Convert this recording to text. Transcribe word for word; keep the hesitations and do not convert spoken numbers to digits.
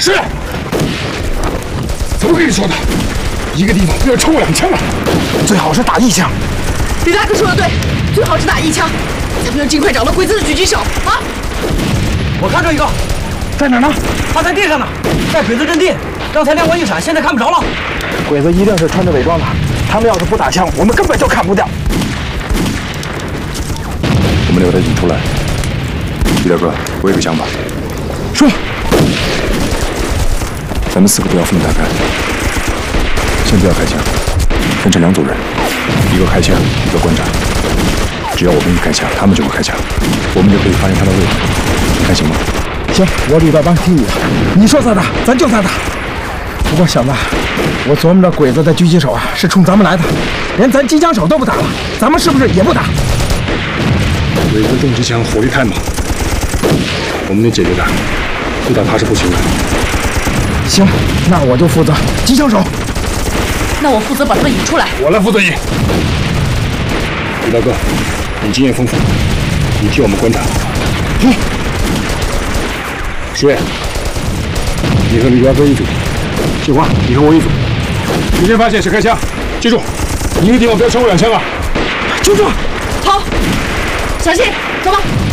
是。怎么跟你说的？一个地方不要超过两枪啊！最好是打一枪。 李大哥说的对，最好是打一枪，咱们要尽快找到鬼子的狙击手啊！ 我看着一个， 在哪儿呢？ 他在地上呢，在鬼子阵地。刚才亮光一闪，现在看不着了。 鬼子一定是穿着伪装的，他们要是不打枪，我们根本就看不掉。 我们留他引出来。李大哥，我有个想法。 说。 咱们四个都要分开开，先不要开枪，分成两组人，一个开枪，一个观察。只要我们一开枪，他们就会开枪，我们就可以发现他的位置。你看行吗？ 行，我李大帮听你的，你说咋打，咱就咋打。不过小子，我琢磨着鬼子的狙击手啊是冲咱们来的，连咱机枪手都不打了，咱们是不是也不打？鬼子重机枪火力太猛，我们得解决他，不打他是不行的。行，那我就负责机枪手。 那我负责把他们引出来。 我来负责引。李大哥，你经验丰富，你替我们观察。好。舒月，你和李大哥一组。杏花，你和我一组。敌人发现是开枪，记住，一个地方不要超过两枪啊！就这。 好，小心，走吧。